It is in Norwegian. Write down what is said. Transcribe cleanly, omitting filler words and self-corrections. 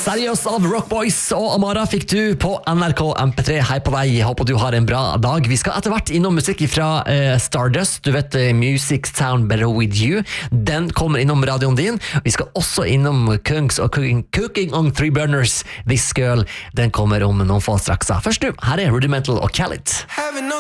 Seriøst av Rockboys og Amara fikk du på NRK MP3. Hei på deg, håper du har en bra dag. Vi skal etter hvert innom musikk fra Stardust. Du vet, Music Sound Better With You. Den kommer innom radioen din. Vi skal også innom Kungs og Cooking on Three Burners. This Girl, den kommer om noen få straks. Først du, her er Rudimental og Khalid. Having no